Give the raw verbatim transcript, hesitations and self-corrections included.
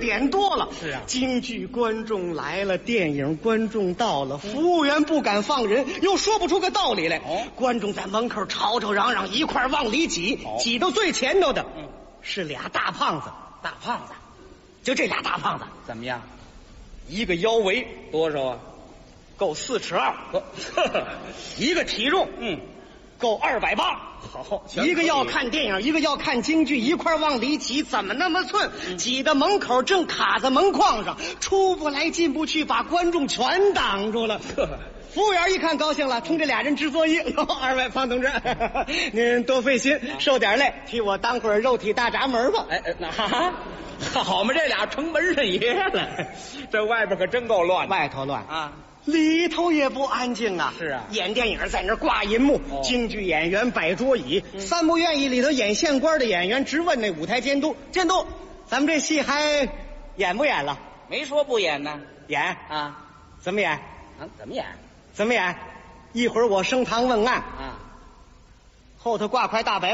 点多了。 是啊， 京剧观众来了，电影观众到了，服务员不敢放人，又说不出个道理来。 哦， 观众在门口吵吵嚷嚷，一块往里挤， 哦、 挤到最前头的， 嗯， 是俩大胖子。 大胖子， 就这俩大胖子怎么样？ 一个腰围多少啊？ 够四尺二， 呵一个体重嗯。 够二百八， 好， 一个要看电影，一个要看京剧，一块往里挤，怎么那么寸？ 嗯、 挤到门口正卡在门框上，出不来进不去，把观众全挡住了。服务员一看高兴了，冲这俩人直作揖：“二位胖同志，您多费心，受点累，替我当会儿肉体大闸门吧。” 哎哎，那好嘛，这俩成门神爷了，这外边可真够乱的。 外头乱啊。 里头也不安静啊！ 是啊， 演电影在那儿挂银幕，哦、京剧演员摆桌椅，嗯、三不愿意里头演县官的演员直问那舞台监督：“监督，咱们这戏还演不演了？” 没说不演呢， 演啊？ 怎么演？ 啊？怎么演？ 怎么演？一会儿我升堂问案啊， 后头挂块大白。